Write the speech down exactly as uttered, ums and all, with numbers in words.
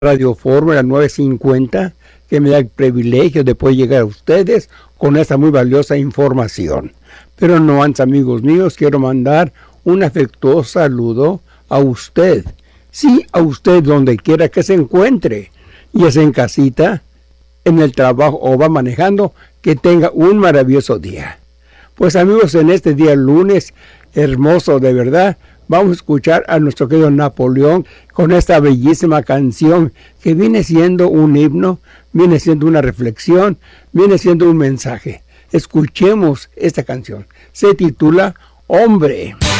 Radio Fórmula nueve cincuenta, que me da el privilegio de poder llegar a ustedes con esta muy valiosa información. Pero no antes, amigos míos, quiero mandar un afectuoso saludo a usted. Sí, a usted donde quiera que se encuentre, ya sea en casita, en el trabajo o va manejando, que tenga un maravilloso día. Pues amigos, en este día lunes, hermoso de verdad, vamos a escuchar a nuestro querido Napoleón con esta bellísima canción que viene siendo un himno, viene siendo una reflexión, viene siendo un mensaje. Escuchemos esta canción. Se titula Hombre.